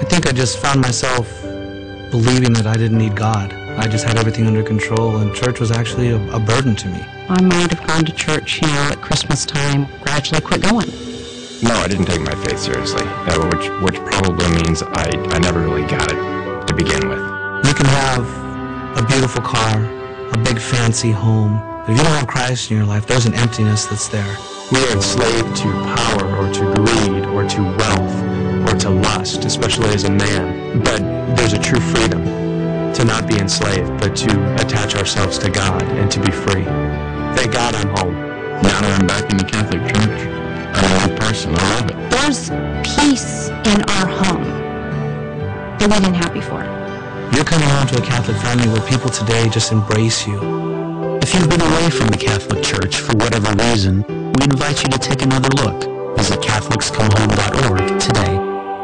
think I just found myself believing that I didn't need God. I just had everything under control, and church was actually a burden to me. I might have gone to church, at Christmas time, gradually quit going. No, I didn't take my faith seriously, which probably means I never really got it to begin with. You can have a beautiful car, a big fancy home, but if you don't have Christ in your life, there's an emptiness that's there. We are enslaved to power or to greed or to wealth or to lust, especially as a man. But there's a true freedom to not be enslaved, but to attach ourselves to God and to be free. Thank God I'm home. Now that I'm back in the Catholic Church, I'm a person. I love it. There's peace in our home that we didn't have before. You're coming home to a Catholic family where people today just embrace you. If you've been away from the Catholic Church for whatever reason, we invite you to take another look. Visit CatholicsComeHome.org today.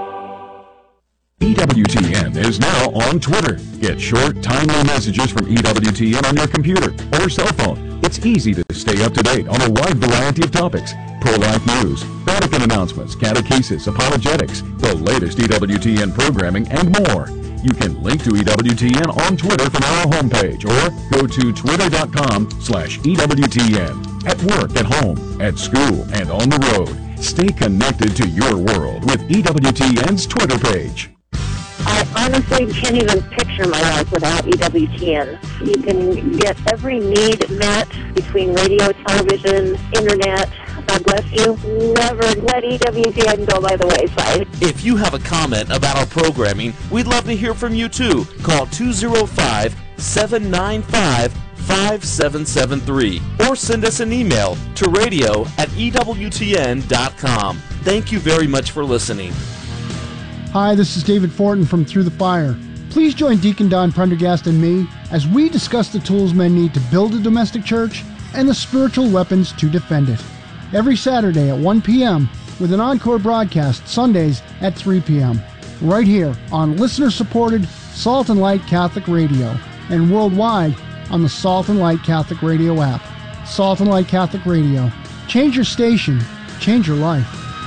EWTN is now on Twitter. Get short, timely messages from EWTN on your computer or cell phone. It's easy to stay up to date on a wide variety of topics. Pro-life news, Vatican announcements, catechesis, apologetics, the latest EWTN programming, and more. You can link to EWTN on Twitter from our homepage or go to twitter.com/EWTN. At work, at home, at school, and on the road. Stay connected to your world with EWTN's Twitter page. I honestly can't even picture my life without EWTN. You can get every need met between radio, television, internet. God bless you. Never let EWTN go by the wayside. If you have a comment about our programming, we'd love to hear from you too. Call 205-795-5773 or send us an email to radio@EWTN.com. Thank you very much for listening. Hi, this is David Fortin from Through the Fire. Please join Deacon Don Prendergast and me as we discuss the tools men need to build a domestic church and the spiritual weapons to defend it. Every Saturday at 1 p.m. with an encore broadcast Sundays at 3 p.m. right here on listener-supported Salt and Light Catholic Radio and worldwide on the Salt and Light Catholic Radio app. Salt and Light Catholic Radio. Change your station. Change your life.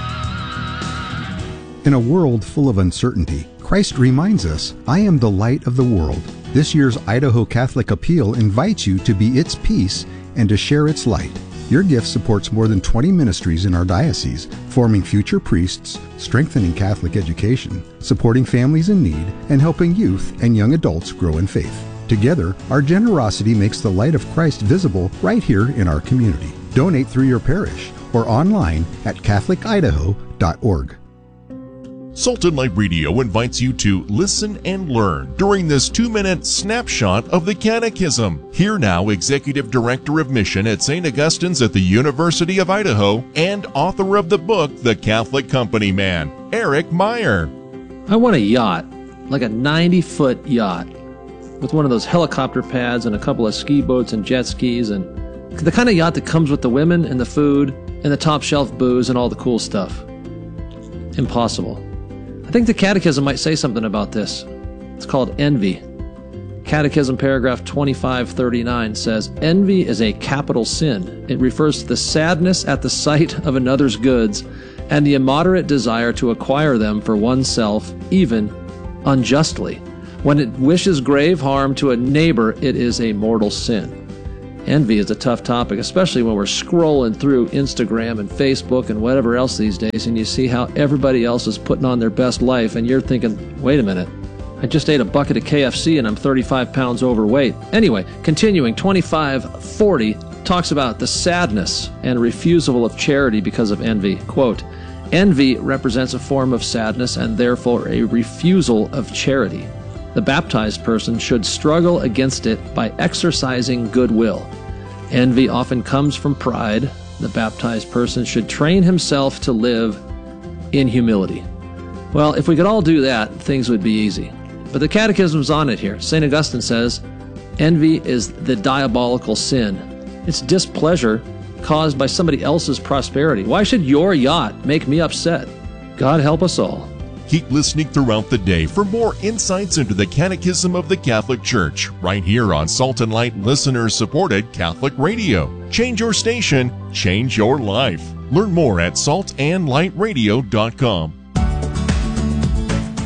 In a world full of uncertainty, Christ reminds us, I am the light of the world. This year's Idaho Catholic Appeal invites you to be its peace and to share its light. Your gift supports more than 20 ministries in our diocese, forming future priests, strengthening Catholic education, supporting families in need, and helping youth and young adults grow in faith. Together, our generosity makes the light of Christ visible right here in our community. Donate through your parish or online at catholicidaho.org. Salt and Light Radio invites you to listen and learn during this 2-minute snapshot of the Catechism. Here now, Executive Director of Mission at St. Augustine's at the University of Idaho and author of the book, The Catholic Company Man, Eric Meyer. I want a yacht, like a 90-foot yacht, with one of those helicopter pads and a couple of ski boats and jet skis, and the kind of yacht that comes with the women and the food and the top shelf booze and all the cool stuff. Impossible. I think the Catechism might say something about this. It's called envy. Catechism paragraph 2539 says, envy is a capital sin. It refers to the sadness at the sight of another's goods and the immoderate desire to acquire them for oneself, even unjustly. When it wishes grave harm to a neighbor, it is a mortal sin. Envy is a tough topic, especially when we're scrolling through Instagram and Facebook and whatever else these days, and you see how everybody else is putting on their best life, and you're thinking, wait a minute, I just ate a bucket of KFC and I'm 35 pounds overweight. Anyway, continuing, 2540 talks about the sadness and refusal of charity because of envy. Quote, envy represents a form of sadness and therefore a refusal of charity. The baptized person should struggle against it by exercising goodwill. Envy often comes from pride. The baptized person should train himself to live in humility. Well, if we could all do that, things would be easy. But the Catechism's on it here. St. Augustine says, envy is the diabolical sin. It's displeasure caused by somebody else's prosperity. Why should your yacht make me upset? God help us all. Keep listening throughout the day for more insights into the Catechism of the Catholic Church, right here on Salt and Light listener-supported Catholic Radio. Change your station, change your life. Learn more at saltandlightradio.com.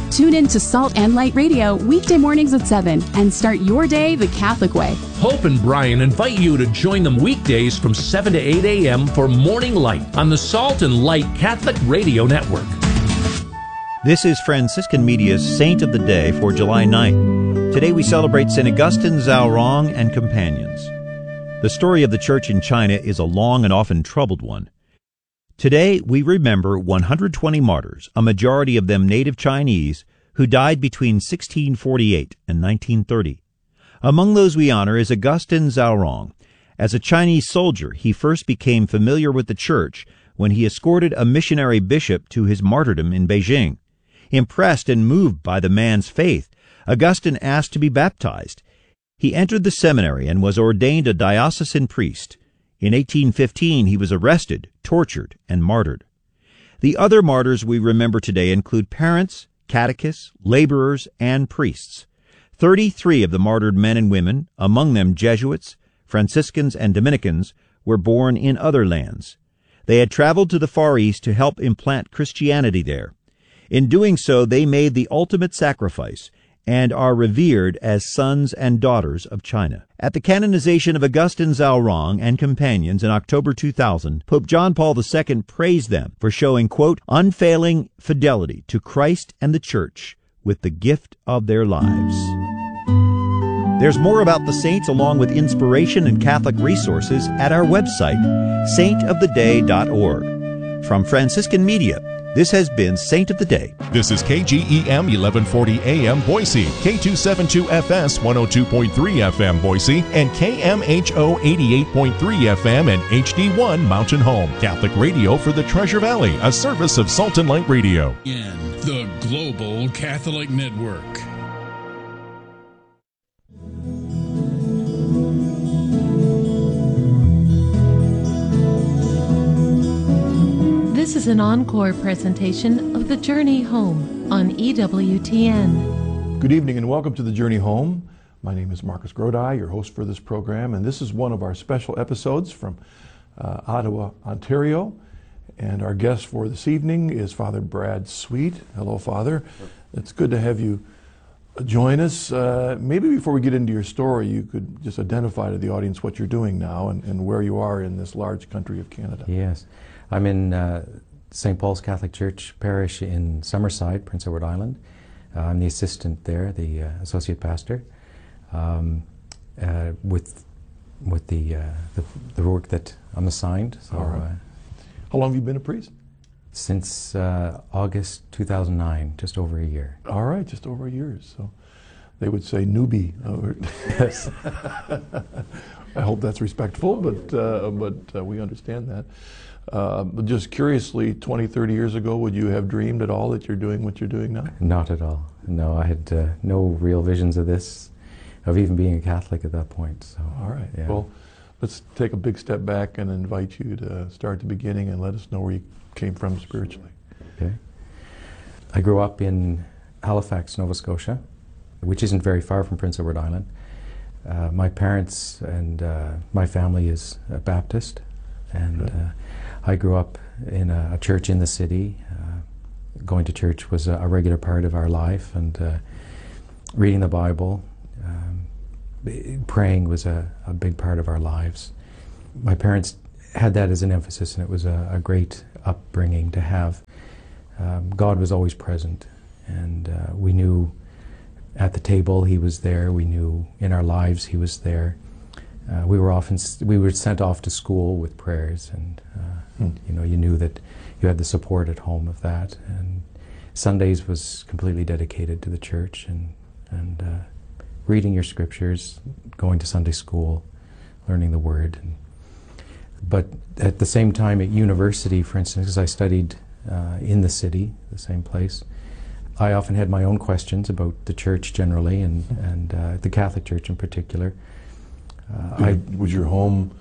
Tune in to Salt and Light Radio weekday mornings at 7 and start your day the Catholic way. Hope and Brian invite you to join them weekdays from 7 to 8 a.m. for Morning Light on the Salt and Light Catholic Radio Network. This is Franciscan Media's Saint of the Day for July 9th. Today we celebrate St. Augustine Zhaorong and companions. The story of the Church in China is a long and often troubled one. Today we remember 120 martyrs, a majority of them native Chinese, who died between 1648 and 1930. Among those we honor is Augustine Zhaorong. As a Chinese soldier, he first became familiar with the Church when he escorted a missionary bishop to his martyrdom in Beijing. Impressed and moved by the man's faith, Augustine asked to be baptized. He entered the seminary and was ordained a diocesan priest. In 1815, he was arrested, tortured, and martyred. The other martyrs we remember today include parents, catechists, laborers, and priests. 33 of the martyred men and women, among them Jesuits, Franciscans, and Dominicans, were born in other lands. They had traveled to the Far East to help implant Christianity there. In doing so, they made the ultimate sacrifice and are revered as sons and daughters of China. At the canonization of Augustine Zhaorong and companions in October 2000, Pope John Paul II praised them for showing, quote, unfailing fidelity to Christ and the Church with the gift of their lives. There's more about the saints along with inspiration and Catholic resources at our website, saintoftheday.org. From Franciscan Media, this has been Saint of the Day. This is KGEM 1140 AM Boise, K272FS 102.3 FM Boise, and KMHO 88.3 FM and HD1 Mountain Home. Catholic radio for the Treasure Valley, a service of Salt and Light Radio. In the Global Catholic Network. This is an encore presentation of The Journey Home on EWTN. Good evening and welcome to The Journey Home. My name is Marcus Grodi, your host for this program, and this is one of our special episodes from Ottawa, Ontario. And our guest for this evening is Father Brad Sweet. Hello, Father. It's good to have you join us. Maybe before we get into your story, you could just identify to the audience what you're doing now and where you are in this large country of Canada. Yes. I'm in St. Paul's Catholic Church Parish in Summerside, Prince Edward Island. I'm the assistant there, the associate pastor, with the work that I'm assigned. So, all right. How long have you been a priest? Since August 2009, just over a year. All right, just over a year. So they would say newbie. Yes. I hope that's respectful, but we understand that. But just curiously, 20, 30 years ago, would you have dreamed at all that you're doing what you're doing now? Not at all. No, I had no real visions of this, of even being a Catholic at that point. So, all right. Yeah. Well, let's take a big step back and invite you to start at the beginning and let us know where you came from spiritually. Okay. I grew up in Halifax, Nova Scotia, which isn't very far from Prince Edward Island. My parents and my family is Baptist, and I grew up in a church in the city. Going to church was a regular part of our life, and reading the Bible, praying was a big part of our lives. My parents had that as an emphasis, and it was a great upbringing to have. God was always present, and we knew at the table He was there. We knew in our lives He was there. We were sent off to school with prayers, and you knew that you had the support at home of that. And Sundays was completely dedicated to the church and reading your scriptures, going to Sunday school, learning the Word. But at the same time, at university, for instance, because I studied in the city, the same place, I often had my own questions about the church generally and the Catholic Church in particular. Was your home,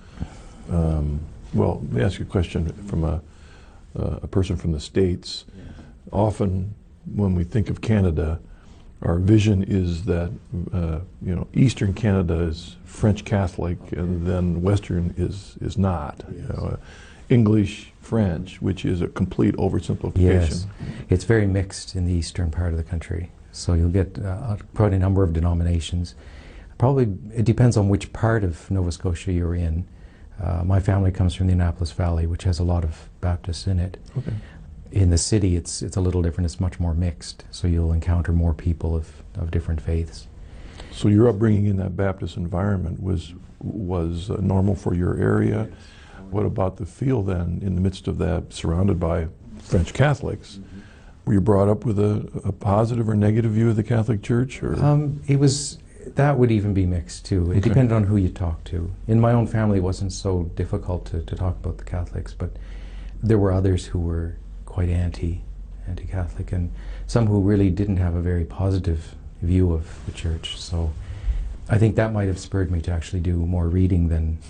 well, let me ask you a question from a person from the States. Often when we think of Canada, our vision is that Eastern Canada is French Catholic, and then Western is not. English, French, which is a complete oversimplification. Yes, it's very mixed in the eastern part of the country. So you'll get quite a number of denominations. Probably, it depends on which part of Nova Scotia you're in. My family comes from the Annapolis Valley, which has a lot of Baptists in it. Okay. In the city, it's a little different. It's much more mixed. So you'll encounter more people of different faiths. So your upbringing in that Baptist environment was normal for your area. What about the feel then, in the midst of that, surrounded by French Catholics? Were you brought up with a positive or negative view of the Catholic Church? Or? That would even be mixed too. It depended on who you talked to. In my own family, it wasn't so difficult to talk about the Catholics, but there were others who were quite anti-Catholic, and some who really didn't have a very positive view of the Church. So I think that might have spurred me to actually do more reading than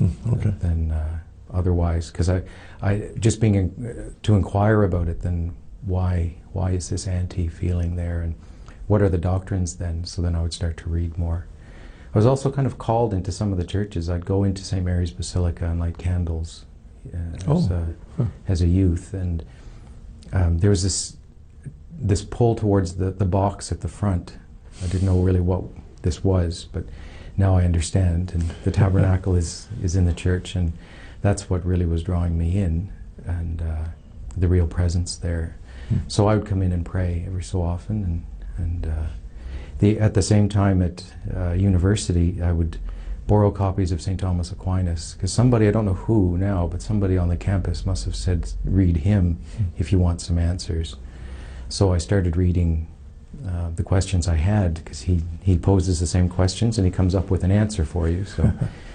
otherwise, because I just being to inquire about it. Then why is this anti-feeling there, and what are the doctrines then? So then I would start to read more. I was also kind of called into some of the churches. I'd go into St. Mary's Basilica and light candles as a youth, and there was this pull towards the box at the front. I didn't know really what this was, but now I understand. And the tabernacle is in the church, and that's what really was drawing me in, and the real presence there. So I would come in and pray every so often, and at the same time at university, I would borrow copies of St. Thomas Aquinas, because somebody, I don't know who now, but somebody on the campus must have said, read him if you want some answers. So I started reading the questions I had, because he poses the same questions and he comes up with an answer for you. So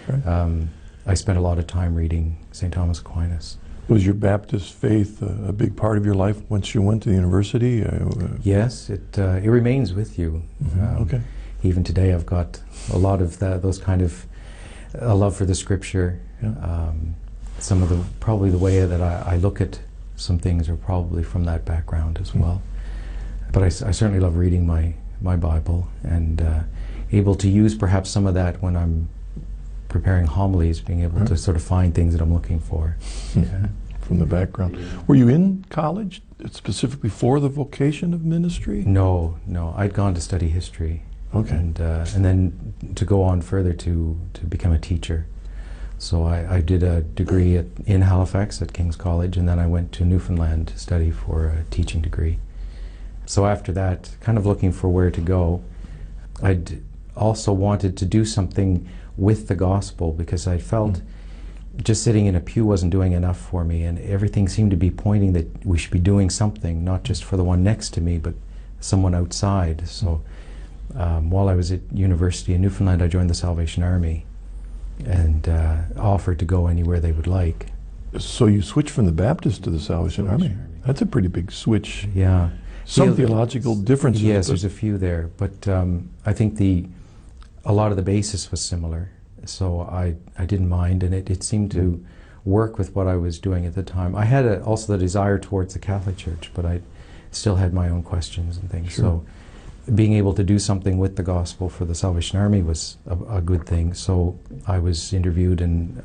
I spent a lot of time reading St. Thomas Aquinas. Was your Baptist faith a big part of your life once you went to the university? Yes, it remains with you. Okay. Even today, I've got a lot of those kind of a love for the Scripture. Yeah. Some of probably the way that I look at some things are probably from that background as well. But I certainly love reading my Bible, and able to use perhaps some of that when I'm preparing homilies, being able to sort of find things that I'm looking for. Yeah. From the background. Were you in college specifically for the vocation of ministry? No. I'd gone to study history. Okay. And then to go on further to become a teacher. So I did a degree in Halifax at King's College, and then I went to Newfoundland to study for a teaching degree. So after that, kind of looking for where to go, I'd also wanted to do something with the gospel, because I felt just sitting in a pew wasn't doing enough for me, and everything seemed to be pointing that we should be doing something, not just for the one next to me, but someone outside. So while I was at university in Newfoundland, I joined the Salvation Army and offered to go anywhere they would like. So you switched from the Baptist to the Salvation Army. That's a pretty big switch. Yeah. Some theological differences. Yes, there's a few there, but I think a lot of the basis was similar, so I didn't mind, and it seemed to work with what I was doing at the time. I had also the desire towards the Catholic Church, but I still had my own questions and things. Sure. So being able to do something with the gospel for the Salvation Army was a good thing. So I was interviewed, and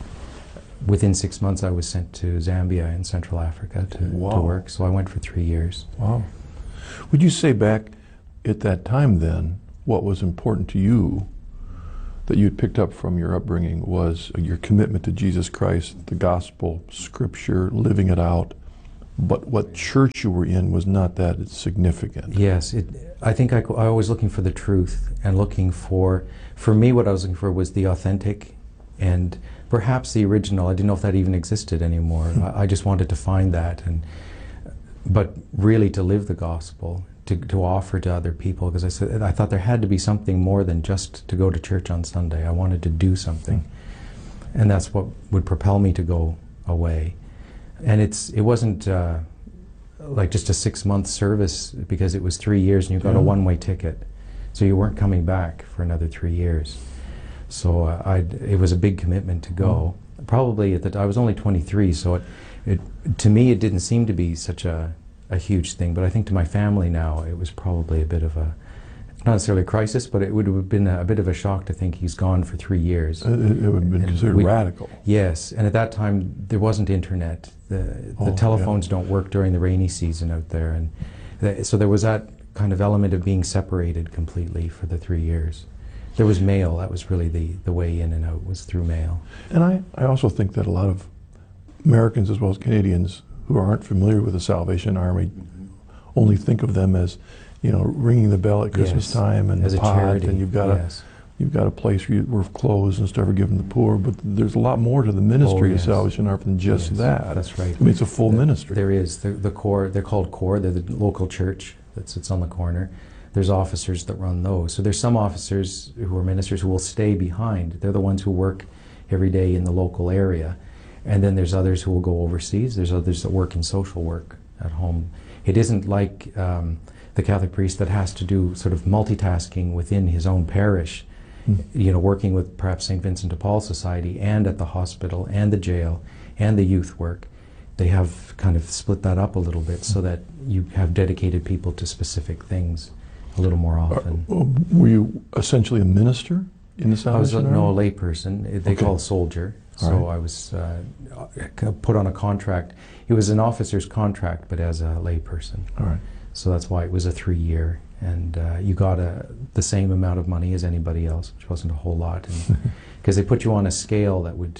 within 6 months I was sent to Zambia in Central Africa to work. So I went for 3 years. Wow. Would you say back at that time then, what was important to you that you'd picked up from your upbringing was your commitment to Jesus Christ, the gospel, Scripture, living it out, but what church you were in was not that significant? Yes, I think I was looking for the truth, and looking for me what I was looking for was the authentic and perhaps the original. I didn't know if that even existed anymore. I just wanted to find that, but really to live the gospel, to offer to other people, because I thought there had to be something more than just to go to church on Sunday. I wanted to do something, and that's what would propel me to go away. And it wasn't like just a 6-month service, because it was 3 years and you got a one-way ticket, so you weren't coming back for another 3 years. So it was a big commitment to go. Probably I was only 23, so to me it didn't seem to be such a huge thing, but I think to my family now it was probably a bit of not necessarily a crisis, but it would have been a bit of a shock to think he's gone for 3 years. It would have been considered radical. Yes, and at that time there wasn't internet. The telephones don't work during the rainy season out there, and so there was that kind of element of being separated completely for the 3 years. There was mail. That was really the way in and out, was through mail. And I also think that a lot of Americans as well as Canadians who aren't familiar with the Salvation Army only think of them as, you know, ringing the bell at Christmas time and as the a pot, charity. and you've got a place where clothes and stuff are given to the poor, but there's a lot more to the ministry of Salvation Army than just that. That's right. I mean, it's a full ministry. There is. The core, they're called core, they're the local church that sits on the corner. There's officers that run those. So there's some officers who are ministers who will stay behind. They're the ones who work every day in the local area. And then there's others who will go overseas. There's others that work in social work at home. It isn't like the Catholic priest that has to do sort of multitasking within his own parish, you know, working with perhaps St. Vincent de Paul Society and at the hospital and the jail and the youth work. They have kind of split that up a little bit so that you have dedicated people to specific things a little more often. Were you essentially a minister in the Salvation Army? No, a lay person. They call a soldier. So I was put on a contract. It was an officer's contract, but as a lay person. All right. So that's why it was a 3-year, and you got the same amount of money as anybody else, which wasn't a whole lot, because they put you on a scale that would,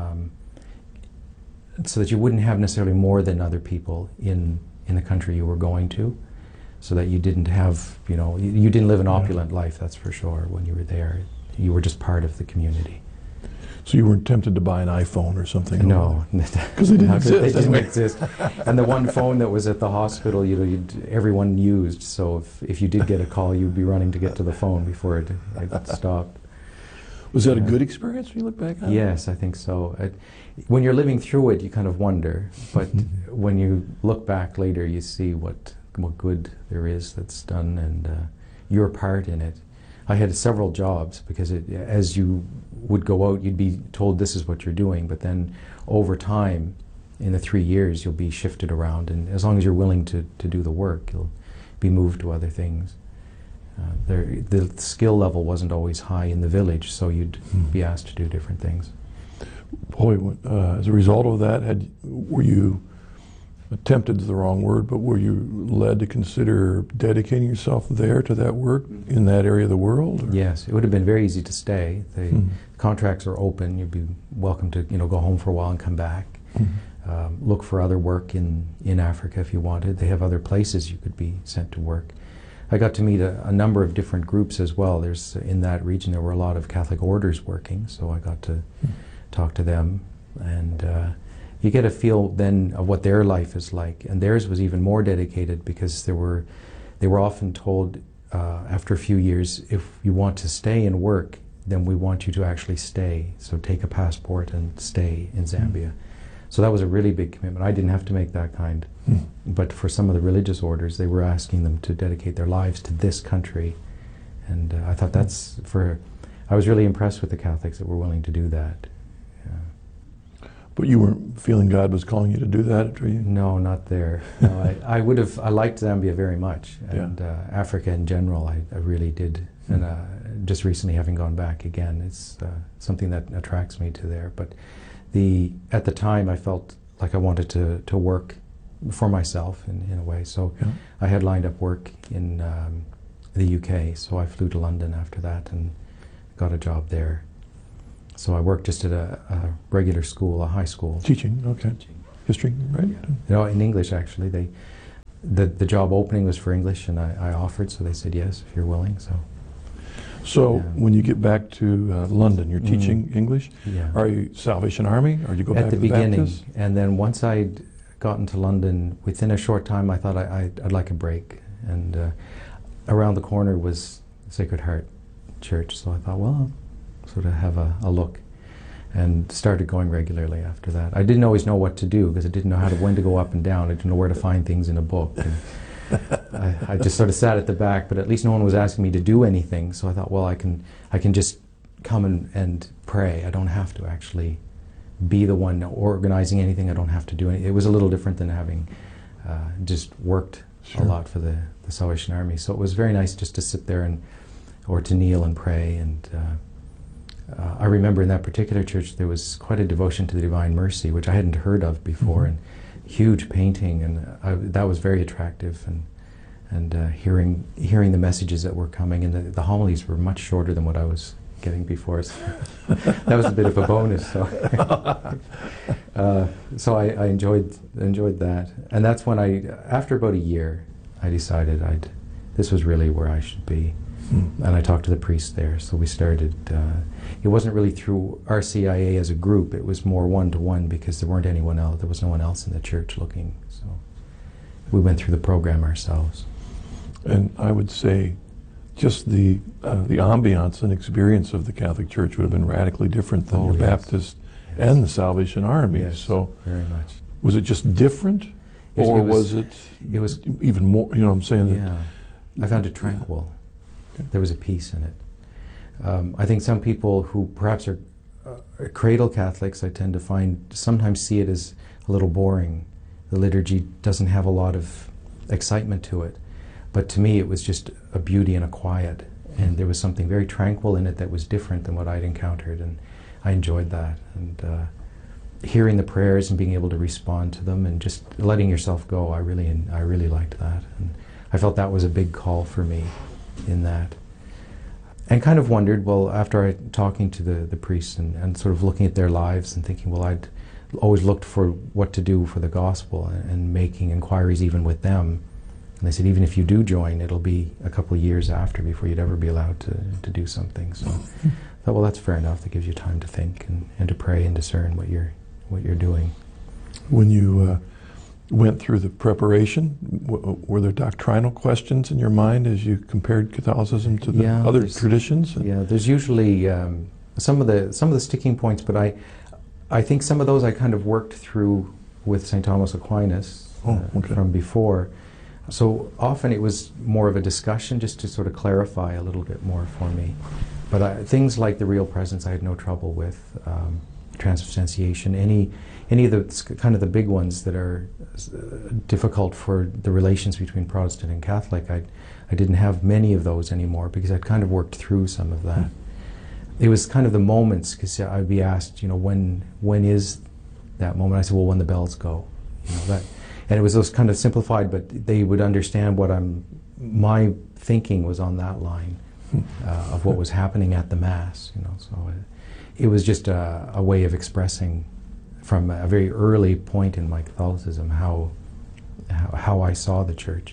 so that you wouldn't have necessarily more than other people in the country you were going to, so that you didn't have, you know, you didn't live an opulent life, that's for sure, when you were there. You were just part of the community. So you weren't tempted to buy an iPhone or something? No, because they didn't exist. They didn't exist. And the one phone that was at the hospital, you know, everyone used. So if you did get a call, you'd be running to get to the phone before it stopped. Was that a good experience when you look back on it? Yes, I think so. When you're living through it, you kind of wonder. But when you look back later, you see what good there is that's done and your part in it. I had several jobs because as you would go out, you'd be told this is what you're doing, but then over time, in the 3 years, you'll be shifted around, and as long as you're willing to do the work, you'll be moved to other things. The skill level wasn't always high in the village, so you'd be asked to do different things. Boy, as a result of that, were you, tempted is the wrong word, but were you led to consider dedicating yourself there to that work in that area of the world? Or? Yes, it would have been very easy to stay. The contracts are open. You'd be welcome to, you know, go home for a while and come back. Look for other work in Africa if you wanted. They have other places you could be sent to work. I got to meet a number of different groups as well. There's in that region there were a lot of Catholic orders working, so I got to talk to them, and you get a feel then of what their life is like. And theirs was even more dedicated because they were often told after a few years, if you want to stay and work, then we want you to actually stay. So take a passport and stay in Zambia. So that was a really big commitment. I didn't have to make that kind. But for some of the religious orders, they were asking them to dedicate their lives to this country. And I thought I was really impressed with the Catholics that were willing to do that. But you weren't feeling God was calling you to do that, were you? No, not there. No, I liked Zambia very much, and Africa in general, I really did. And just recently having gone back again, it's something that attracts me to there. But at the time, I felt like I wanted to work for myself in a way. So I had lined up work in the UK, so I flew to London after that and got a job there. So I worked just at a regular school, a high school. Teaching, okay. History, right? No, in English actually. The job opening was for English, and I offered, so they said yes, if you're willing. So when you get back to London, you're teaching English? Yeah. Are you Salvation Army, or do you go back to the beginning, Baptist? And then once I'd gotten to London, within a short time I thought I'd like a break. And around the corner was Sacred Heart Church, so I thought, well, I'll sort of have a look. And started going regularly after that. I didn't always know what to do because I didn't know when to go up and down. I didn't know where to find things in a book. And I just sort of sat at the back, but at least no one was asking me to do anything. So I thought, well, I can just come and pray. I don't have to actually be the one organizing anything. I don't have to do anything. It was a little different than having just worked a lot for the Salvation Army. So it was very nice just to sit there or to kneel and pray. And I remember in that particular church there was quite a devotion to the Divine Mercy, which I hadn't heard of before, and huge painting, and that was very attractive. And hearing the messages that were coming, and the homilies were much shorter than what I was getting before, so that was a bit of a bonus. So I enjoyed that, and that's when after about a year, I decided this was really where I should be, and I talked to the priest there. So we started. It wasn't really through RCIA as a group; it was more one-to-one because there weren't anyone else. There was no one else in the church looking. So we went through the program ourselves. And I would say, just the ambiance and experience of the Catholic Church would have been radically different than your Baptist and the Salvation Army. Yes, so very much. Was it just different, or was it even more? You know what I'm saying? Yeah, I found it tranquil. Okay. There was a peace in it. I think some people who perhaps are cradle Catholics, I tend to sometimes see it as a little boring. The liturgy doesn't have a lot of excitement to it. But to me, it was just a beauty and a quiet, and there was something very tranquil in it that was different than what I'd encountered, and I enjoyed that. And hearing the prayers and being able to respond to them, and just letting yourself go, I really liked that, and I felt that was a big call for me in that. And kind of wondered, well, after talking to the priests and sort of looking at their lives and thinking, well, I'd always looked for what to do for the gospel and making inquiries even with them. And they said, even if you do join, it'll be a couple of years after before you'd ever be allowed to do something. So I thought, well, that's fair enough. That gives you time to think and to pray and discern what you're doing. When you went through the preparation, were there doctrinal questions in your mind as you compared Catholicism to the other traditions? Yeah, there's usually some of the sticking points, but I think some of those I kind of worked through with St. Thomas Aquinas from before. So often it was more of a discussion just to sort of clarify a little bit more for me. But things like the real presence I had no trouble with, transubstantiation, any of the kind of the big ones that are difficult for the relations between Protestant and Catholic, I didn't have many of those anymore because I'd kind of worked through some of that. It was kind of the moments, because I'd be asked, when is that moment? I said, well, when the bells go. And it was those kind of simplified, but they would understand what my thinking was on that line of what was happening at the Mass. So it was just a way of expressing from a very early point in my Catholicism how I saw the Church.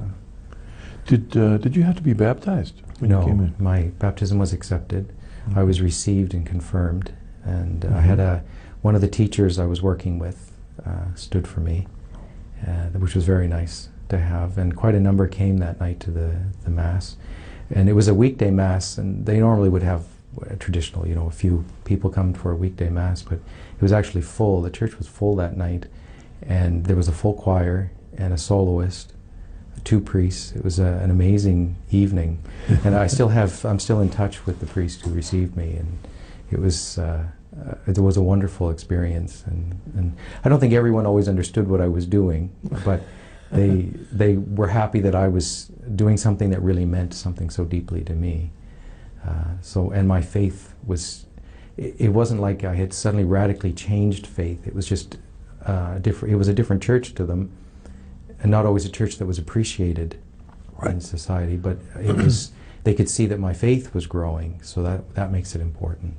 Did you have to be baptized when you came in? No, my baptism was accepted. I was received and confirmed, and I had one of the teachers I was working with stood for me. Which was very nice to have, and quite a number came that night to the Mass. And it was a weekday Mass, and they normally would have a traditional, a few people come for a weekday Mass, but it was actually full. The church was full that night, and there was a full choir and a soloist, 2 priests. It was an amazing evening, and I'm still in touch with the priest who received me, and it was a wonderful experience, and I don't think everyone always understood what I was doing, but they were happy that I was doing something that really meant something so deeply to me. And my faith was, it wasn't like I had suddenly radically changed faith. It was just different. It was a different church to them, and not always a church that was appreciated in society, but it was, they could see that my faith was growing, so that makes it important.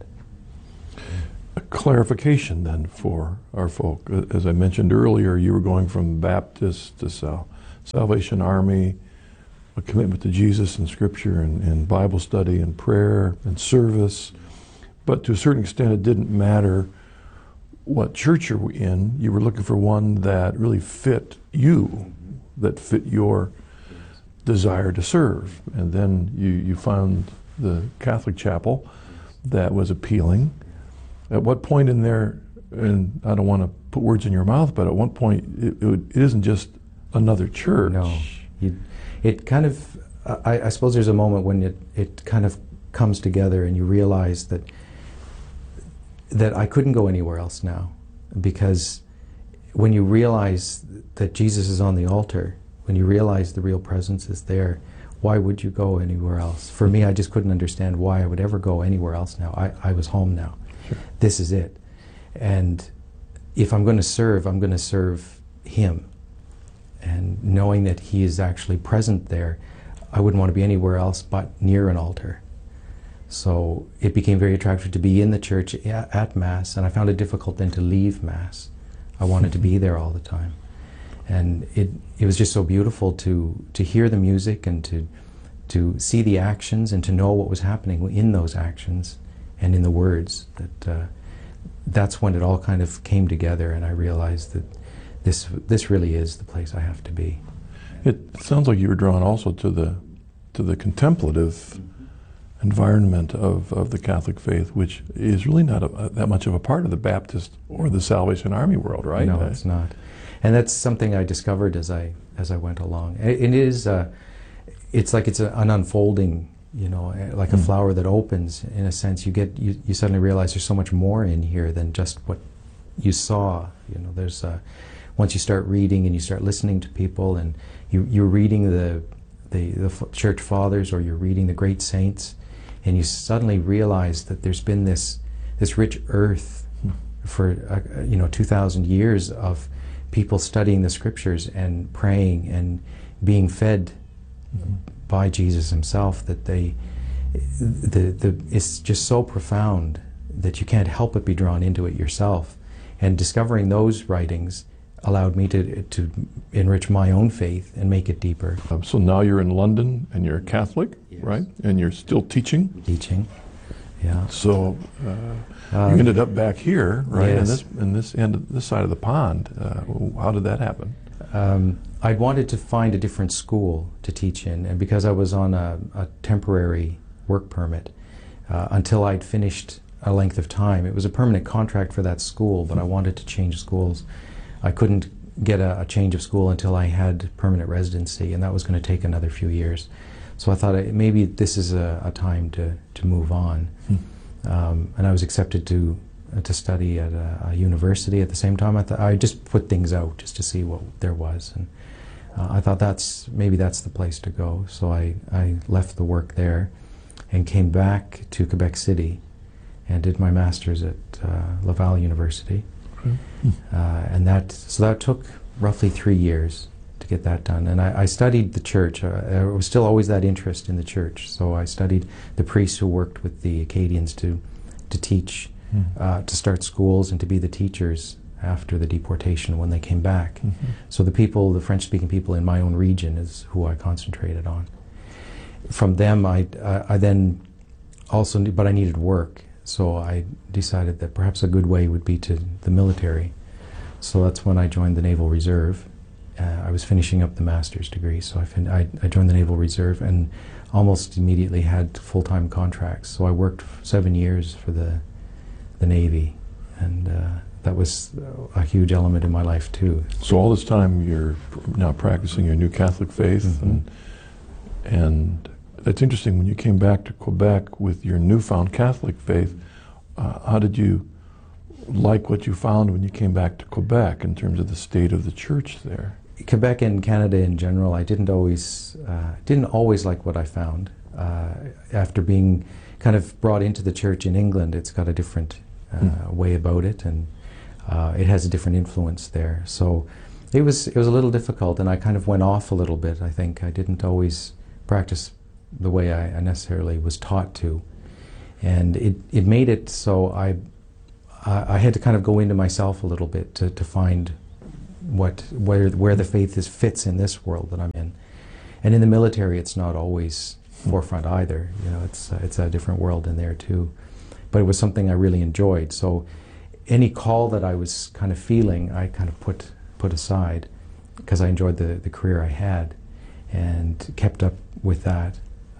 A clarification then for our folk. As I mentioned earlier, you were going from Baptist to Salvation Army, a commitment to Jesus and Scripture and Bible study and prayer and service. But to a certain extent, it didn't matter what church you were in. You were looking for one that really fit you, that fit your desire to serve. And then you found the Catholic chapel that was appealing. At what point in there, and I don't want to put words in your mouth, but at one point it isn't just another church. No, it kind of, I suppose there's a moment when it kind of comes together and you realize that I couldn't go anywhere else now, because when you realize that Jesus is on the altar when you realize the real presence is there, why would you go anywhere else? For me, I just couldn't understand why I would ever go anywhere else now. I was home now. Sure. This is it. And if I'm going to serve, I'm going to serve Him. And knowing that He is actually present there, I wouldn't want to be anywhere else but near an altar. So it became very attractive to be in the church at Mass, and I found it difficult then to leave Mass. I wanted to be there all the time. And it was just so beautiful to hear the music and to see the actions and to know what was happening in those actions and in the words. That's when it all kind of came together, and I realized that this really is the place I have to be. It sounds like you were drawn also to the contemplative environment of the Catholic faith, which is really not that much of a part of the Baptist or the Salvation Army world, right? No, it's not. And that's something I discovered as I went along. It is, it's like it's an unfolding, like a flower that opens. In a sense, you suddenly realize there's so much more in here than just what you saw. There's once you start reading and you start listening to people, and you're reading the church fathers, or you're reading the great saints, and you suddenly realize that there's been this rich earth for 2,000 years of people studying the scriptures and praying and being fed by Jesus himself, that it's just so profound that you can't help but be drawn into it yourself. And discovering those writings allowed me to enrich my own faith and make it deeper. So now you're in London and you're a Catholic, yes, right? And you're still teaching? Teaching, yeah. So you ended up back here, right? Yes. In this side of the pond. How did that happen? I wanted to find a different school to teach in, and because I was on a temporary work permit until I'd finished a length of time. It was a permanent contract for that school, but I wanted to change schools. I couldn't get a change of school until I had permanent residency, and that was going to take another few years. So I thought maybe this is a time to move on. And I was accepted to study at a university at the same time. I just put things out just to see what there was, and I thought maybe that's the place to go. So I left the work there and came back to Quebec City and did my master's at Laval University. And that took roughly 3 years to get that done. And I studied the church. There was still always that interest in the church. So I studied the priests who worked with the Acadians to teach, to start schools and to be the teachers after the deportation when they came back. So the French-speaking people in my own region is who I concentrated on. From them, I then also knew, but I needed work. So I decided that perhaps a good way would be to the military. So that's when I joined the Naval Reserve. I was finishing up the master's degree, so I joined the Naval Reserve and almost immediately had full-time contracts. So I worked 7 years for the Navy, and that was a huge element in my life too. So all this time you're now practicing your new Catholic faith, and it's interesting, when you came back to Quebec with your newfound Catholic faith, how did you like what you found when you came back to Quebec in terms of the state of the church there? Quebec and Canada in general, I didn't always like what I found. After being kind of brought into the church in England, it's got a different way about it, and it has a different influence there. So it was a little difficult, and I kind of went off a little bit. I think I didn't always practice the way I necessarily was taught to, and it made it so I had to kind of go into myself a little bit to find where the faith fits in this world that I'm in. And in the military, it's not always forefront either. It's a different world in there too. But it was something I really enjoyed. So any call that I was kind of feeling, I kind of put aside, because I enjoyed the career I had and kept up with that.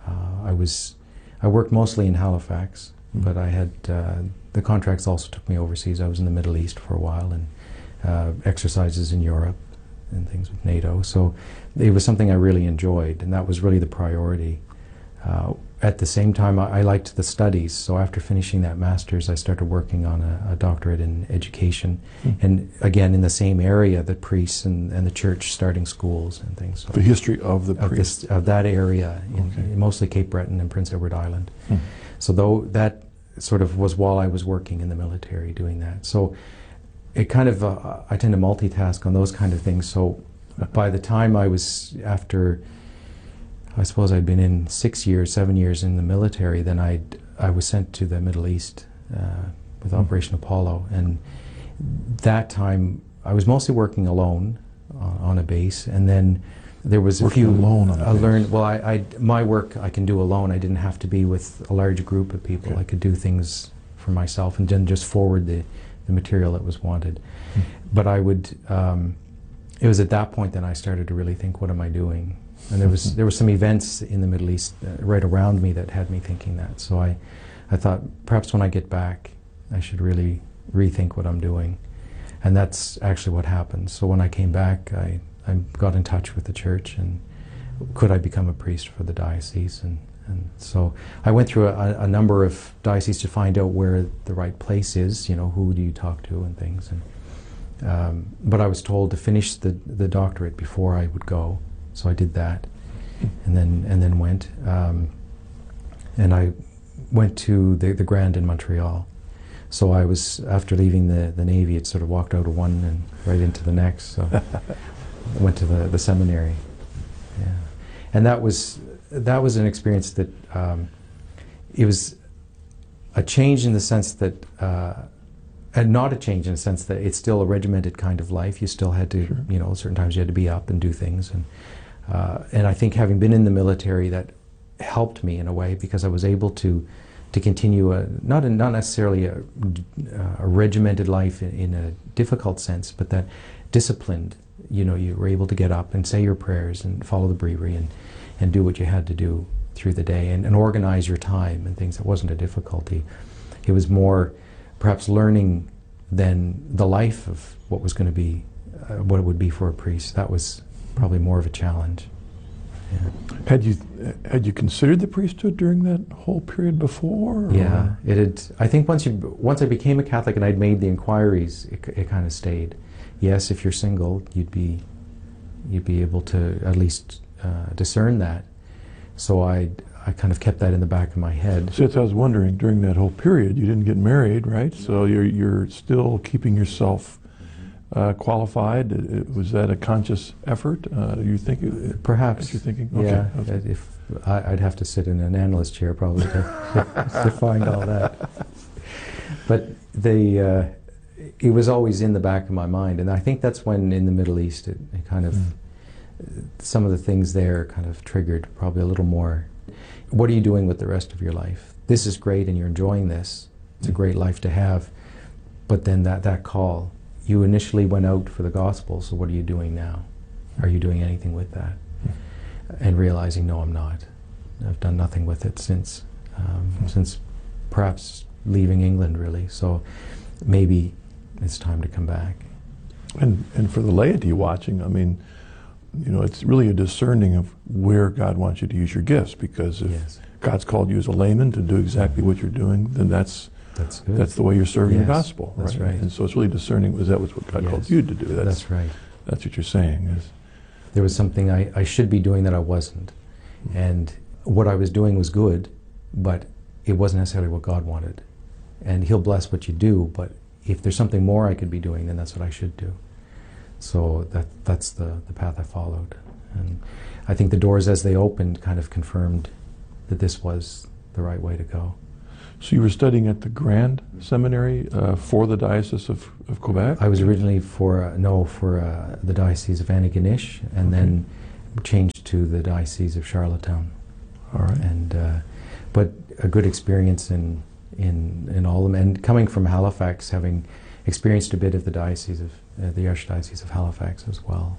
I worked mostly in Halifax, but I had the contracts also took me overseas. I was in the Middle East for a while, and exercises in Europe and things with NATO. So it was something I really enjoyed, and that was really the priority. At the same time, I liked the studies, so after finishing that master's, I started working on a doctorate in education, and again in the same area, the priests and the church starting schools and things. So the history of the priests? Of that area, in mostly Cape Breton and Prince Edward Island. So though that sort of was while I was working in the military doing that. So it kind of, I tend to multitask on those kind of things, so by the time I was after, I suppose I'd been in 7 years in the military, then I was sent to the Middle East with Operation Apollo, and that time I was mostly working alone on a base, and then there was working a few alone on a base. learned. Well, my work I can do alone. I didn't have to be with a large group of people. Okay. I could do things for myself and then just forward the material that was wanted. But I would. It was at that point that I started to really think, what am I doing? And there were some events in the Middle East right around me that had me thinking that. So I thought, perhaps when I get back, I should really rethink what I'm doing. And that's actually what happened. So when I came back, I got in touch with the church, and could I become a priest for the diocese? And so I went through a number of dioceses to find out where the right place is, who do you talk to and things. But I was told to finish the doctorate before I would go. So I did that, and then went, and I went to the Grand in Montreal. So I was, after leaving the Navy, it sort of walked out of one and right into the next. So I went to the seminary, and that was an experience that it was a change in the sense that. And not a change in the sense that it's still a regimented kind of life. You still had to, certain times you had to be up and do things. And I think having been in the military, that helped me in a way, because I was able to continue not necessarily a regimented life in a difficult sense, but that disciplined. You were able to get up and say your prayers and follow the breviary and do what you had to do through the day and organize your time and things. That wasn't a difficulty. It was more perhaps learning than the life of what was going to be, what it would be for a priest. That was probably more of a challenge. Yeah. Had you considered the priesthood during that whole period before? Yeah, it had. I think once I became a Catholic and I'd made the inquiries, it kind of stayed. Yes, if you're single, you'd be able to at least discern that. So I kind of kept that in the back of my head. So I was wondering, during that whole period, you didn't get married, right? So you're still keeping yourself qualified. Was that a conscious effort? You think? Perhaps. You're thinking? Okay. Yeah. If I'd have to sit in an analyst chair probably to find all that. But it was always in the back of my mind, and I think that's when in the Middle East it kind of some of the things there kind of triggered probably a little more. What are you doing with the rest of your life? This is great and you're enjoying this. It's a great life to have. But then that call, you initially went out for the gospel, so what are you doing now? Are you doing anything with that? And realizing, no, I'm not. I've done nothing with it since perhaps leaving England, really. So maybe it's time to come back. And for the laity watching, I mean, it's really a discerning of where God wants you to use your gifts, because if God's called you as a layman to do exactly what you're doing, then that's the way you're serving the gospel. That's right. And so it's really discerning, was that what God called you to do? That's right. That's what you're saying. There was something I should be doing that I wasn't. And what I was doing was good, but it wasn't necessarily what God wanted. And He'll bless what you do, but if there's something more I could be doing, then that's what I should do. So that's the path I followed. And I think the doors as they opened kind of confirmed that this was the right way to go. So you were studying at the Grand Seminary for the Diocese of Quebec? I was originally for the Diocese of Antigonish, and then changed to the Diocese of Charlottetown. All right. And but a good experience in all of them, and coming from Halifax, having experienced a bit of the Diocese of the Archdiocese of Halifax as well.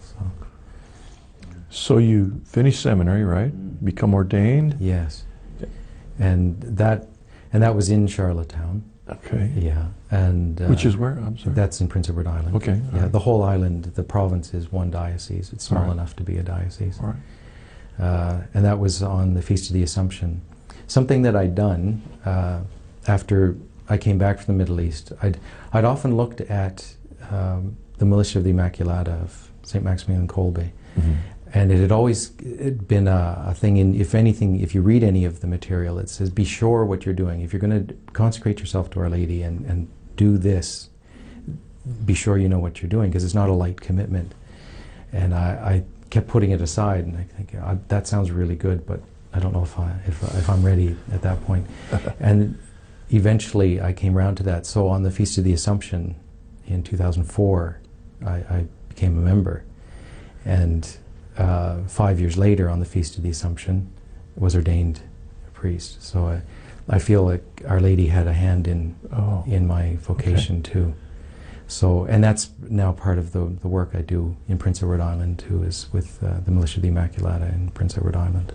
So you finished seminary, right? Become ordained? Yes. And that was in Charlottetown. Okay. Yeah. And which is where? I'm sorry. That's in Prince Edward Island. Okay. Yeah. Right. The whole island, the province is one diocese. It's small enough to be a diocese. All and that was on the Feast of the Assumption. Something that I'd done after I came back from the Middle East, I'd often looked at the Militia of the Immaculata of St. Maximilian Kolbe. And it had always been a thing in, if anything, if you read any of the material, it says, be sure what you're doing. If you're going to consecrate yourself to Our Lady and do this, be sure you know what you're doing, because it's not a light commitment. And I kept putting it aside, and I think, that sounds really good, but I don't know if I'm ready at that point. And eventually I came around to that. So on the Feast of the Assumption in 2004, I became a member. And 5 years later, on the Feast of the Assumption, was ordained a priest. So I feel like Our Lady had a hand in my vocation too. So, and that's now part of the work I do in Prince Edward Island too, is with the Militia of the Immaculata in Prince Edward Island.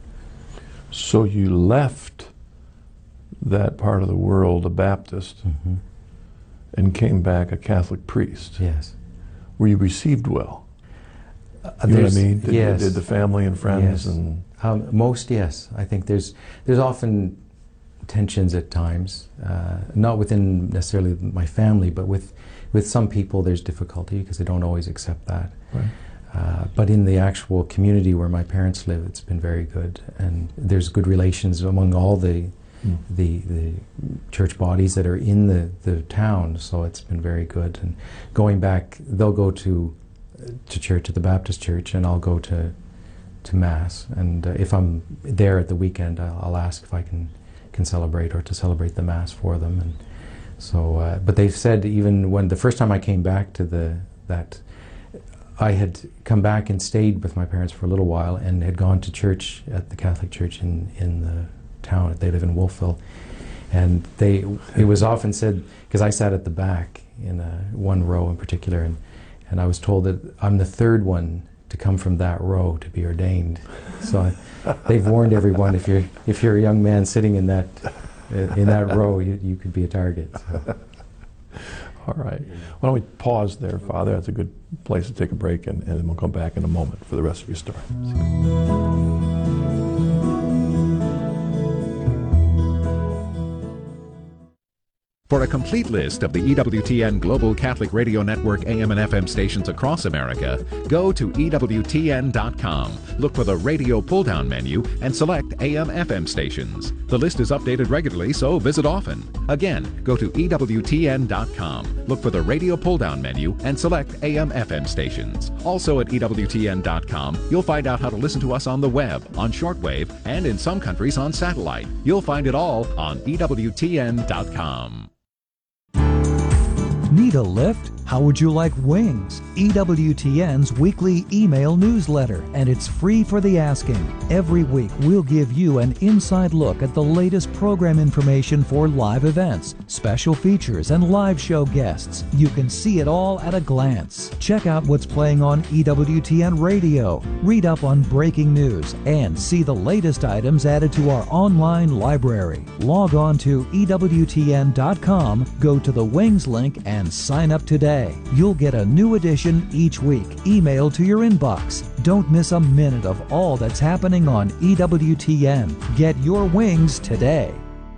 So you left that part of the world a Baptist and came back a Catholic priest. Yes. Were you received well? You know what I mean? Did the family and friends and most, yes. I think there's often tensions at times, not within necessarily my family, but with some people there's difficulty because they don't always accept that. Right. But in the actual community where my parents live, it's been very good, and there's good relations among all the church bodies that are in the town. So it's been very good. And going back, they'll go to church at the Baptist church, and I'll go to Mass. And if I'm there at the weekend, I'll ask if I can celebrate or to celebrate the Mass for them. And so, but they've said even when the first time I came back to that I had come back and stayed with my parents for a little while and had gone to church at the Catholic church in the town. They live in Wolfville, and it was often said, because I sat at the back in one row in particular, and I was told that I'm the third one to come from that row to be ordained. So they've warned everyone, if you're a young man sitting in that row, you could be a target. So. All right. Why don't we pause there, Father? That's a good place to take a break, and then we'll come back in a moment for the rest of your story. For a complete list of the EWTN Global Catholic Radio Network AM and FM stations across America, go to EWTN.com. Look for the radio pull-down menu and select AM/FM stations. The list is updated regularly, so visit often. Again, go to EWTN.com. Look for the radio pull-down menu and select AM/FM stations. Also at EWTN.com, you'll find out how to listen to us on the web, on shortwave, and in some countries on satellite. You'll find it all on EWTN.com. Need a lift? How would you like wings? EWTN's weekly email newsletter, and it's free for the asking. Every week, we'll give you an inside look at the latest program information for live events, special features, and live show guests. You can see it all at a glance. Check out what's playing on EWTN Radio, read up on breaking news, and see the latest items added to our online library. Log on to EWTN.com, go to the Wings link, and sign up today. You'll get a new edition each week, emailed to your inbox. Don't miss a minute of all that's happening on EWTN. Get your wings today.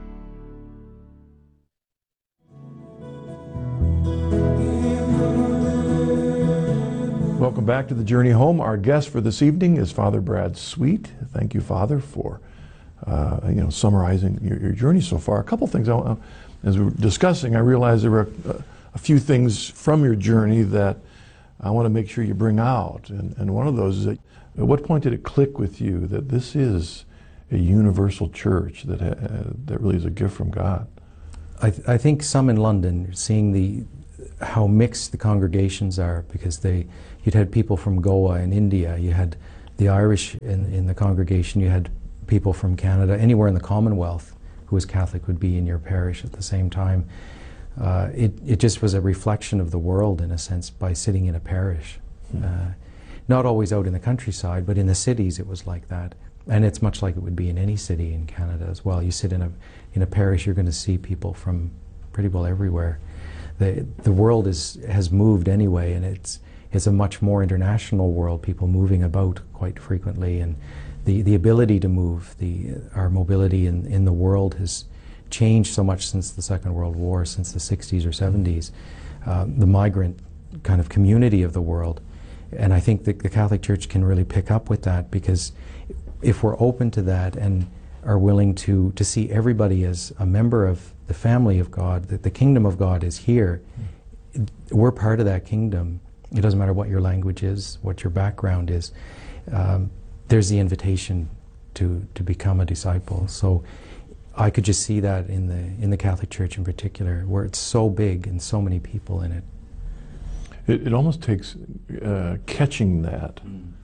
Welcome back to the Journey Home. Our guest for this evening is Father Brad Sweet. Thank you, Father, for summarizing your journey so far. A couple things, as we were discussing, I realized there were a few things from your journey that I want to make sure you bring out. And one of those is that, at what point did it click with you that this is a universal church that really is a gift from God? I think some in London, seeing how mixed the congregations are, because you'd had people from Goa in India, you had the Irish in the congregation, you had people from Canada, anywhere in the Commonwealth who was Catholic would be in your parish at the same time. It just was a reflection of the world, in a sense, by sitting in a parish. Not always out in the countryside, but in the cities it was like that. And it's much like it would be in any city in Canada as well. You sit in a parish, you're going to see people from pretty well everywhere. The world has moved anyway, and it's a much more international world, people moving about quite frequently, and the ability to move, our mobility in the world has changed so much since the Second World War, since the 60s or 70s, the migrant kind of community of the world. And I think that the Catholic Church can really pick up with that, because if we're open to that and are willing to see everybody as a member of the family of God, that the kingdom of God is here, we're part of that kingdom. It doesn't matter what your language is, what your background is. There's the invitation to become a disciple. So I could just see that in the Catholic Church in particular, where it's so big and so many people in it. It almost takes catching that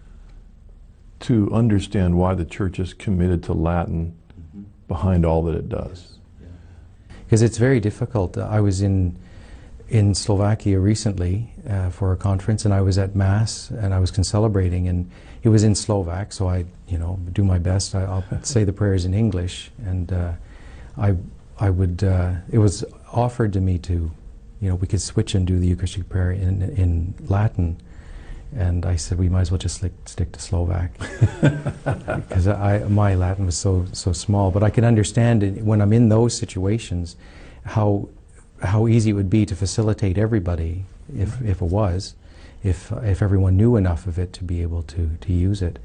to understand why the Church is committed to Latin behind all that it does. Because it's very difficult. I was in Slovakia recently for a conference, and I was at Mass, and I was celebrating, and it was in Slovak, so I do my best. I'll say the prayers in English, and I would. It was offered to me to, we could switch and do the Eucharistic prayer in Latin, and I said we might as well just stick to Slovak, because my Latin was so small. But I can understand it when I'm in those situations, how easy it would be to facilitate everybody if it was, if everyone knew enough of it to be able to use it.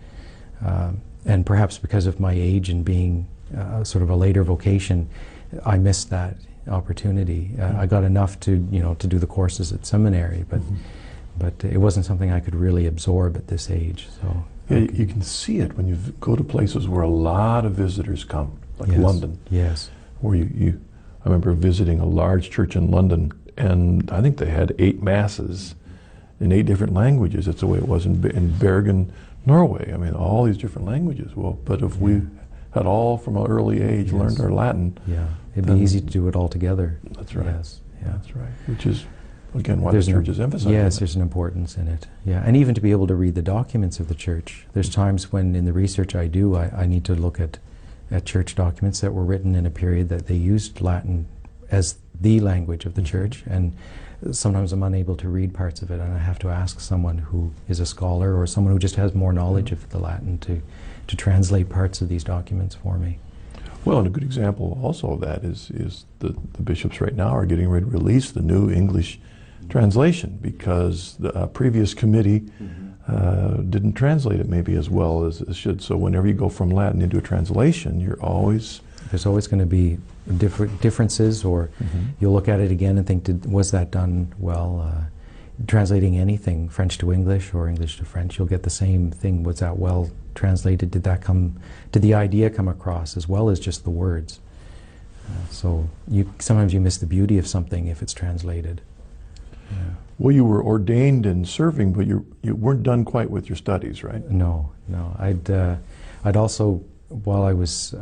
And perhaps because of my age and being sort of a later vocation, I missed that opportunity. I got enough to do the courses at seminary, but it wasn't something I could really absorb at this age. So yeah, you can see it when you go to places where a lot of visitors come, like London. Yes. Where I remember visiting a large church in London, and I think they had 8 masses in 8 different languages. That's the way it was in Bergen, Norway. I mean, all these different languages. Well, but if we had all from an early age learned our Latin, it'd be easy to do it all together. That's right. Yes. Yeah. That's right. Which is, again, why the Church is emphasizing Yes, it. there's an importance in it. Yeah, and even to be able to read the documents of the Church. There's times when in the research I do, I need to look at church documents that were written in a period that they used Latin as the language of the Church, and sometimes I'm unable to read parts of it, and I have to ask someone who is a scholar or someone who just has more knowledge of the Latin to translate parts of these documents for me. Well, and a good example also of that is the bishops right now are getting ready to release the new English translation, because the previous committee didn't translate it maybe as well as it should. So whenever you go from Latin into a translation, there's always going to be differences, or you'll look at it again and think, was that done well? Translating anything, French to English or English to French, you'll get the same thing. Was that well translated? Did the idea come across as well as just the words? So sometimes you miss the beauty of something if it's translated. Yeah. Well, you were ordained and serving, but you weren't done quite with your studies, right? No. I'd also, while I was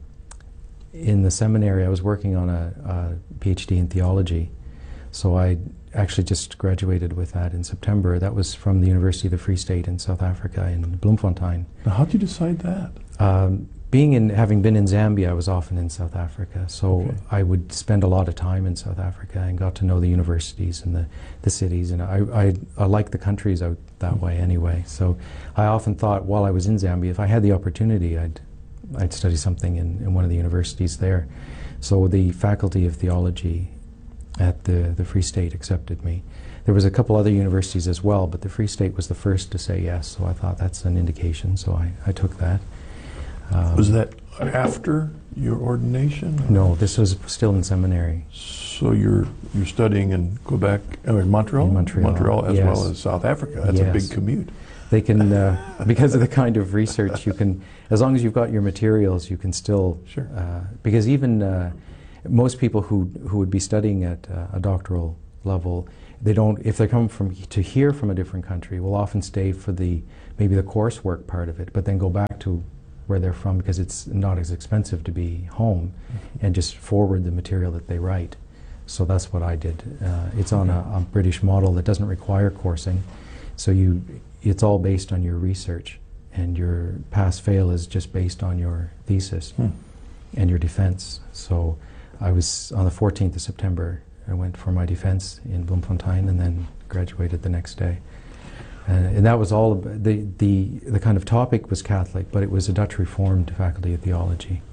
in the seminary, I was working on a PhD in theology. So I actually just graduated with that in September. That was from the University of the Free State in South Africa, in Bloemfontein. Now, how did you decide that? Having been in Zambia, I was often in South Africa. So I would spend a lot of time in South Africa and got to know the universities and the cities. And I like the countries out that way anyway. So I often thought while I was in Zambia, if I had the opportunity, I'd study something in one of the universities there. So the Faculty of Theology at the Free State accepted me. There was a couple other universities as well, but the Free State was the first to say yes, so I thought that's an indication, so I took that. Was that after your ordination? No, this was still in seminary. So you're studying in Quebec, or Montreal? In Montreal, as well as South Africa. That's a big commute. They can, because of the kind of research, you can, as long as you've got your materials, you can still, because even most people who would be studying at a doctoral level, they don't, if they come to here from a different country, will often stay for maybe the coursework part of it, but then go back to where they're from because it's not as expensive to be home, and just forward the material that they write. So that's what I did. It's on a British model that doesn't require coursing, so it's all based on your research, and your pass-fail is just based on your thesis and your defense. So I was on the 14th of September, I went for my defense in Bloemfontein and then graduated the next day. And that was all, the kind of topic was Catholic, but it was a Dutch Reformed Faculty of Theology.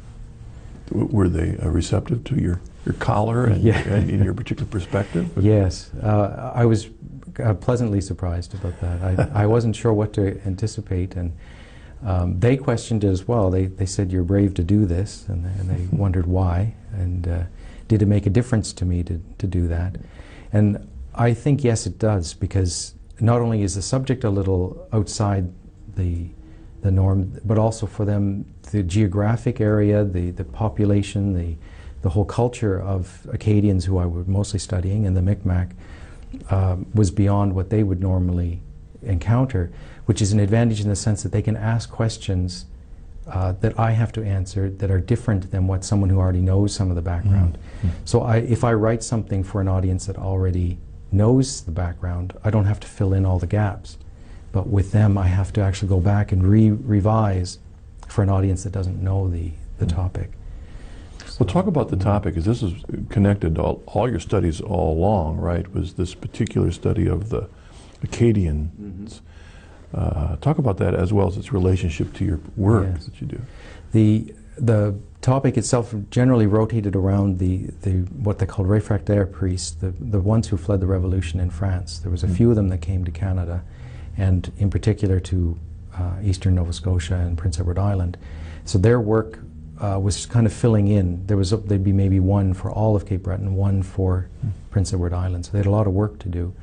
Were they receptive to your collar and, and in your particular perspective? Yes. I was pleasantly surprised about that. I wasn't sure what to anticipate, and they questioned it as well. They said, "You're brave to do this," and they wondered why, and did it make a difference to me to do that? And I think, yes, it does, because not only is the subject a little outside the norm, but also for them, the geographic area, the population, the whole culture of Acadians who I was mostly studying, and the Micmac, was beyond what they would normally encounter, which is an advantage in the sense that they can ask questions that I have to answer that are different than what someone who already knows some of the background. So if I write something for an audience that already knows the background, I don't have to fill in all the gaps. But with them, I have to actually go back and revise for an audience that doesn't know the topic. Well, talk about the topic, because this is connected to all your studies all along, right? Was this particular study of the Acadians. Talk about that as well as its relationship to your work that you do. The topic itself generally rotated around the what they called réfractaires priests, the ones who fled the revolution in France. There was a few of them that came to Canada, and in particular to eastern Nova Scotia and Prince Edward Island. So their work was kind of filling in. There'd be maybe one for all of Cape Breton, one for Prince Edward Island. So they had a lot of work to do.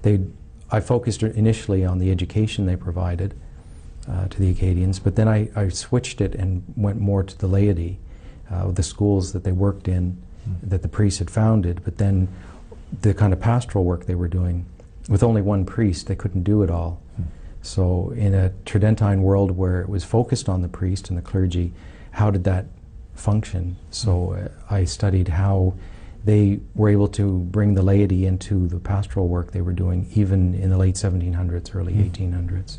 I focused initially on the education they provided to the Acadians, but then I switched it and went more to the laity, the schools that they worked in, that the priests had founded, but then the kind of pastoral work they were doing. With only one priest, they couldn't do it all. So in a Tridentine world where it was focused on the priest and the clergy, how did that function? So I studied how they were able to bring the laity into the pastoral work they were doing, even in the late 1700s, early 1800s,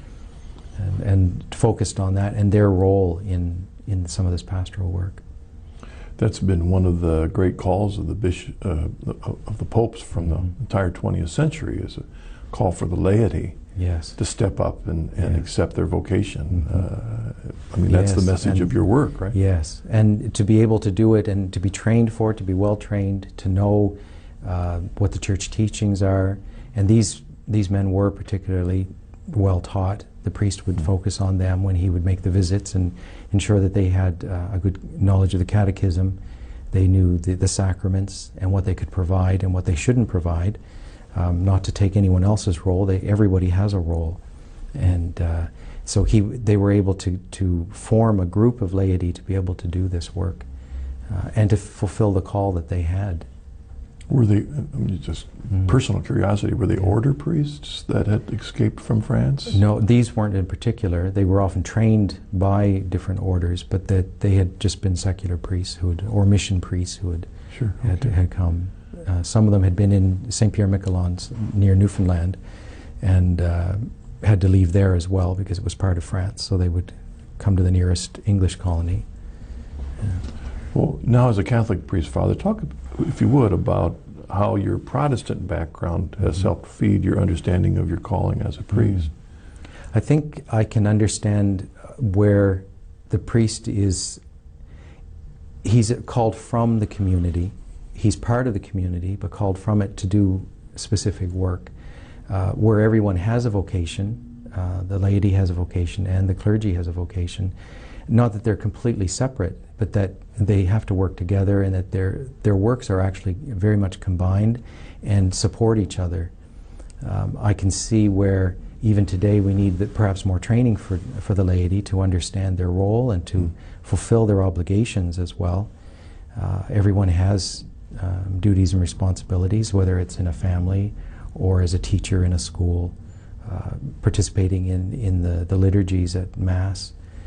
and focused on that and their role in some of this pastoral work. That's been one of the great calls of the popes from the entire 20th century, is a call for the laity to step up and accept their vocation. I mean, that's the message of your work, right? Yes, and to be able to do it and to be trained for it, to be well trained, to know what the church teachings are. And these men were particularly well taught. The priest would focus on them when he would make the visits and ensure that they had a good knowledge of the catechism. They knew the sacraments and what they could provide and what they shouldn't provide. Not to take anyone else's role. Everybody has a role. And so they were able to form a group of laity to be able to do this work and to fulfill the call that they had. Were they, just personal curiosity, were they order priests that had escaped from France? No, these weren't in particular. They were often trained by different orders, but that they had just been secular priests or mission priests who had come. Some of them had been in St. Pierre-Miquelon near Newfoundland and had to leave there as well because it was part of France, so they would come to the nearest English colony. Well, now as a Catholic priest, Father, talk, if you would, about how your Protestant background has helped feed your understanding of your calling as a priest. I think I can understand where the priest he's called from the community. He's part of the community, but called from it to do specific work. Where everyone has a vocation, the laity has a vocation, and the clergy has a vocation. Not that they're completely separate, but that they have to work together, and that their works are actually very much combined and support each other. I can see where even today we need perhaps more training for the laity to understand their role and to fulfill their obligations as well. Everyone has duties and responsibilities, whether it's in a family or as a teacher in a school, participating in the liturgies at Mass.